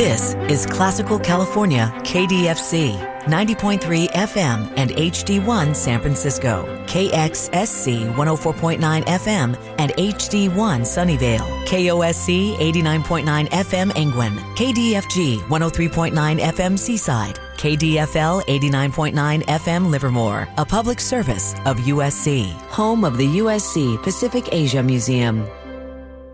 This is Classical California, KDFC, 90.3 FM and HD1 San Francisco, KXSC 104.9 FM and HD1 Sunnyvale, KOSC 89.9 FM Angwin, KDFG 103.9 FM Seaside, KDFL 89.9 FM Livermore, a public service of USC, home of the USC Pacific Asia Museum.